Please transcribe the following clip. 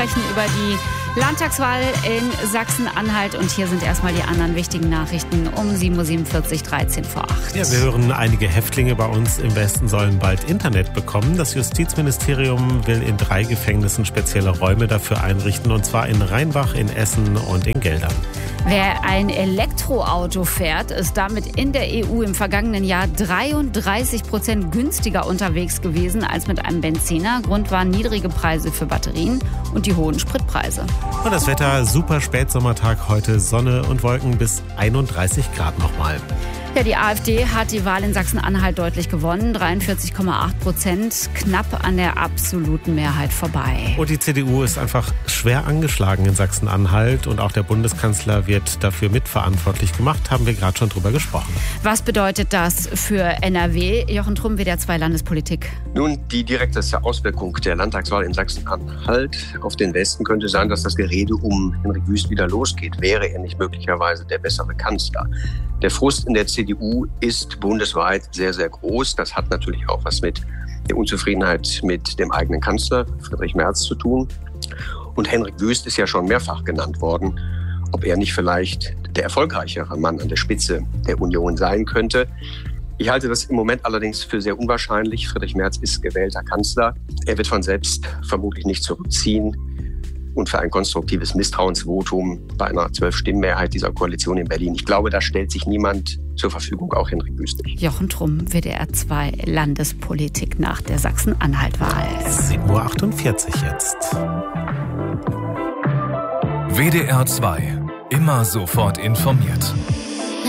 Über die Landtagswahl in Sachsen-Anhalt und hier sind erstmal die anderen wichtigen Nachrichten um 7.47 Uhr, 13 vor 8. Ja, wir hören, einige Häftlinge bei uns im Westen sollen bald Internet bekommen. Das Justizministerium will in 3 Gefängnissen spezielle Räume dafür einrichten, und zwar in Rheinbach, in Essen und in Geldern. Wer ein Elektroauto fährt, ist damit in der EU im vergangenen Jahr 33% günstiger unterwegs gewesen als mit einem Benziner. Grund waren niedrige Preise für Batterien und die hohen Spritpreise. Und das Wetter, super Spätsommertag heute, Sonne und Wolken bis 31 Grad nochmal. Ja, die AfD hat die Wahl in Sachsen-Anhalt deutlich gewonnen, 43,8%, knapp an der absoluten Mehrheit vorbei. Und die CDU ist einfach schwer angeschlagen in Sachsen-Anhalt und auch der Bundeskanzler wird dafür mitverantwortlich gemacht, haben wir gerade schon drüber gesprochen. Was bedeutet das für NRW? Jochen Trumm, WDR 2 Landespolitik. Nun, die direkteste Auswirkung der Landtagswahl in Sachsen-Anhalt auf den Westen könnte sein, dass das Gerede um Henrik Wüst wieder losgeht. Wäre er nicht möglicherweise der bessere Kanzler? Der Frust in der CDU ist bundesweit sehr, sehr groß. Das hat natürlich auch was mit der Unzufriedenheit mit dem eigenen Kanzler Friedrich Merz zu tun. Und Henrik Wüst ist ja schon mehrfach genannt worden, ob er nicht vielleicht der erfolgreichere Mann an der Spitze der Union sein könnte. Ich halte das im Moment allerdings für sehr unwahrscheinlich. Friedrich Merz ist gewählter Kanzler. Er wird von selbst vermutlich nicht zurückziehen. Und für ein konstruktives Misstrauensvotum bei einer 12-Stimmen-Mehrheit dieser Koalition in Berlin, ich glaube, da stellt sich niemand zur Verfügung, auch Henrik Wüst nicht. Jochen Trumm, WDR 2 Landespolitik nach der Sachsen-Anhalt-Wahl. 7.48 Uhr jetzt. WDR 2, immer sofort informiert.